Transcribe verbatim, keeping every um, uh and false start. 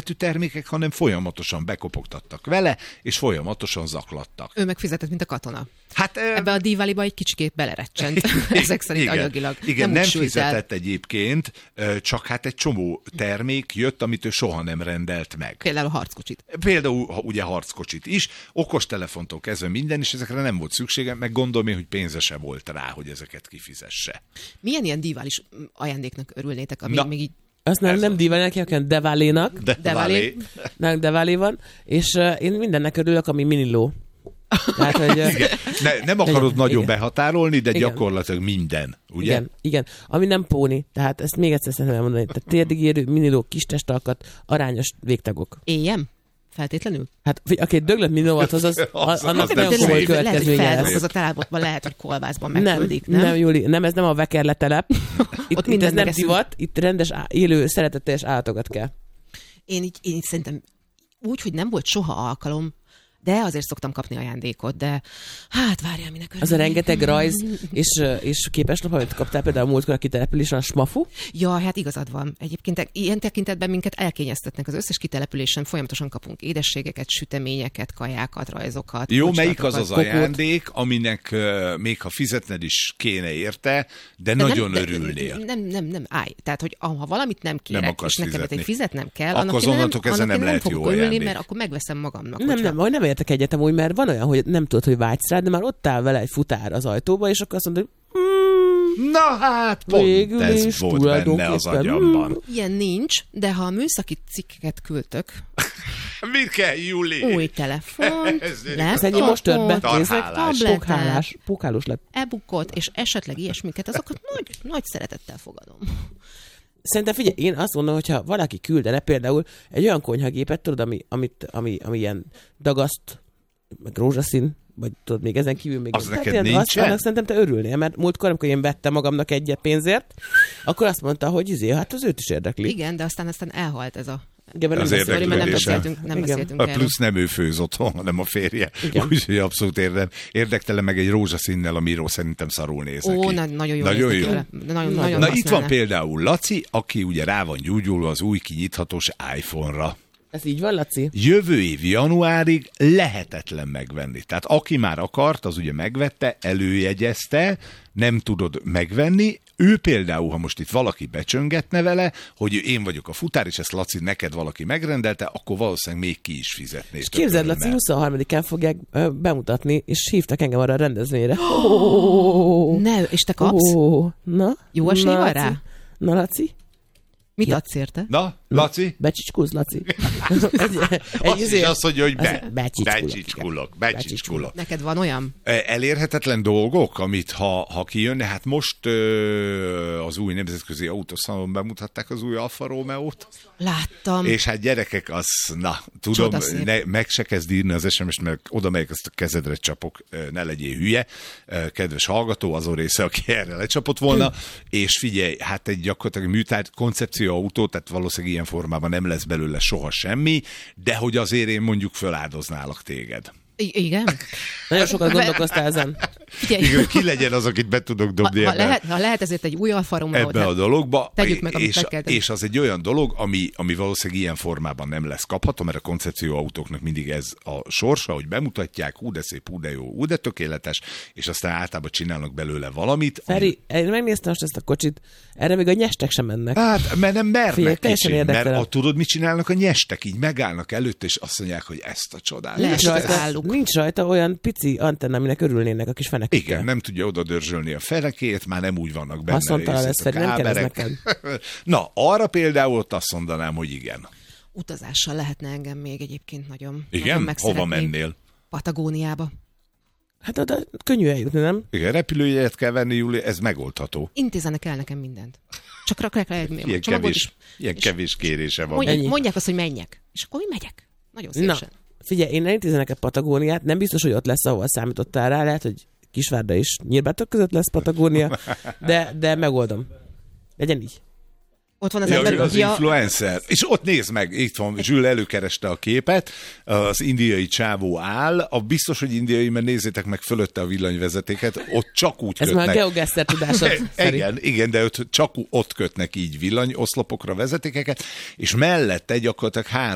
méretű termékek, hanem folyamatosan bekopogtattak vele, és folyamatosan zaklattak. Ő megfizetett, mint a katona. Hát, ebbe a díváliba egy kicsikét belerecsent, ezek szerint igen, anyagilag. Igen, nem, nem fizetett el. egyébként, csak hát egy csomó termék jött, amit ő soha nem rendelt meg. Például a harckocsit. Például ugye harckocsit is, okostelefontól kezdve minden, és ezekre nem volt szüksége, meg gondolom én, hogy pénze se volt rá, hogy ezeket kifizesse. Milyen ilyen divális ajándéknak örülnétek, ami Na. még így... Azt nem, nem diválének, hanem deválénak. De, deválé. Nem, deválé van, és uh, én mindennek örülök, ami miniló. Tehát, hogy, igen. Ne, nem akarod igen, nagyon igen. behatárolni, de igen. gyakorlatilag minden, ugye? Igen, igen. Ami nem póni, tehát ezt még egyszer szeretném elmondani. Tehát térdigérő, miniló, kis testalkat, arányos végtagok. Éjem? Feltétlenül? Hát, aki egy döglött minilót hoz, az, az, annak nagyon komoly következménye lesz. Az a telepotban lehet, hogy kolbászban megküldik, nem? Nem, nem, Júli, nem, ez nem a vekerle telep. Itt, itt ez nem eszünk. divat, itt rendes, élő, szeretetteljes állatokat kell. Én így, én így szerintem úgy, hogy nem volt soha alkalom, de azért szoktam kapni ajándékot, de hát várjál, minek örülni. Az a rengeteg rajz és, és képeslap, amit kaptál például a múltkor a kitelepülésen, a smafu? Ja, hát igazad van. Egyébként ilyen tekintetben minket elkényeztetnek. Az összes kitelepülésen folyamatosan kapunk édességeket, süteményeket, kajákat, rajzokat. Jó, melyik az az ajándék, aminek uh, még ha fizetned is kéne érte, de, de nagyon nem, örülnél. Nem, nem, nem, nem, állj. Tehát, hogy ha valamit nem kérek, nem és nekem fizetni. fizetnem kell, akkor annak én nem, ezen annak nem, nem lehet fogok jó örülni, ajándék. mert akkor megveszem magamnak. Nem, nem, nem, nem értek egyetem úgy, mert van olyan, hogy nem tudod, hogy vágysz rá, de már ott áll vele egy futár az ajtóba, és akkor azt mondod, hogy mm, na hát, pont ez volt benne az agyamban. Mm, ilyen nincs, de ha a műszaki cikkeket küldtök, mit kell, Júli? új telefon, ez ennyi most tört be, tarhálás. Pókhálás, pókhálós lett. e-bookot és esetleg ilyesmiket, azokat nagy, nagy szeretettel fogadom. Szerintem figyelj, én azt mondom, hogyha valaki küldene például egy olyan konyhagépet, tudod, ami, amit, ami, ami ilyen dagaszt, meg rózsaszín, vagy tudod, még ezen kívül még... Az az, neked hát, nincsen? Azt, annak szerintem te örülnél, mert múltkor, amikor én vettem magamnak egyet pénzért, akkor azt mondta, hogy izé, hát az őt is érdekli. Igen, de aztán aztán elhalt ez a... Igen, az nem, mert nem beszéltünk, nem igen. beszéltünk A erről. plusz nem ő főz otthon, hanem a férje. Úgyhogy abszolút érdem. Érdektelen meg egy rózsaszínnel, amiről szerintem szarul néz Ó, neki. na, nagyon jó. Nagyon jó. Nagyon, nagyon na itt van például Laci, aki ugye rá van gyúgyulva az új kinyithatós iPhone-ra. Ez így van, Laci? Jövő év januárig lehetetlen megvenni. Tehát aki már akart, az ugye megvette, előjegyezte, nem tudod megvenni. Ő például, ha most itt valaki becsöngetne vele, hogy én vagyok a futár, és ezt Laci neked valaki megrendelte, akkor valószínűleg még ki is fizetné. És képzeld, Laci, huszonharmadikán fogják ö, bemutatni, és hívtak engem arra a rendezvényre. Oh, ne, és te kapsz? Oh, na? Jó esély van rá? Na, Laci? Mit adsz érte? Na, Laci? Becsicskulsz, Laci. egy, egy azt is azt mondja, hogy be. Becsicskulok. Becsicskulok. Becsicskulok. Neked van olyan? Elérhetetlen dolgok, amit ha, ha kijönne, hát most ö, az új nemzetközi autószalon bemutatták az új Alfa Romeo-t. Láttam. És hát gyerekek, az, na, tudom, ne, meg se kezd írni az es em es-t, mert oda melyik azt a kezedre csapok, ne legyél hülye, kedves hallgató, azon része, aki erre lecsapott volna, és figyelj, hát egy gyakorlatilag műtárt koncepció autó, tehát valószínűleg ilyen formában nem lesz belőle soha semmi, de hogy azért én mondjuk föláldoználak téged. I- igen? Nagyon sokat gondolkoztál ezen. Igen, ki legyen az, akit be tudok dobni ha, ebbe, ha, lehet, ha lehet ezért egy új Alfa Romeo, ebbe a dologba, tegyük meg, és, kell és az egy olyan dolog, ami, ami valószínűleg ilyen formában nem lesz kapható, mert a koncepcióautóknak mindig ez a sorsa, hogy bemutatják, hú de szép, hú de jó, hú de tökéletes, és aztán általában csinálnak belőle valamit. Feri, ami... én megnéztem most ezt a kocsit, erre még a nyestek sem mennek. Hát, mert nem mernek. Figyelj, teljesen kicsi, mert érdektelen. a, tudod, mit csinálnak a nyestek? Így megállnak előtt, és azt mondják, hogy ezt a csodát. Nincs rajta, nincs rajta olyan pici antenna, aminek örülnének a kis fenekekkel. Igen, nem tudja oda dörzsölni a fenekét, már nem úgy vannak benne. Haszontalan lesz, Feri, nem kell ez neked. Na, arra például ott azt mondanám, hogy igen. Utazással lehetne engem még egyébként nagyon. Igen? Nagyon hova mennél? Patagóniába. Hát oda könnyű eljutni, nem? Igen, repülőjegyet kell venni, Júli, ez megoldható. Intézenek el nekem mindent. Csak rakják le egy ilyen kevés, ilyen kevés kérése van. Mondják, mondják azt, hogy menjek. És akkor mi megyek. Nagyon szívesen. Na, figyelj, én elintézem neked Patagóniát, nem biztos, hogy ott lesz, ahol számítottál rá, lehet, hogy Kisvárda és Nyírbátor között lesz Patagónia, de, de megoldom. Legyen így. Ott van az ja, ember, az ja. influencer. És ott nézd meg, itt van, Zsül előkereste a képet, az indiai csávó áll, a biztos, hogy indiai, mert nézzétek meg fölötte a villanyvezetéket, ott csak úgy Ez kötnek. Ez már a geogesser tudásod. igen, igen, de ott csak ott kötnek így villanyoszlopokra vezetékeket, és mellette gyakorlatilag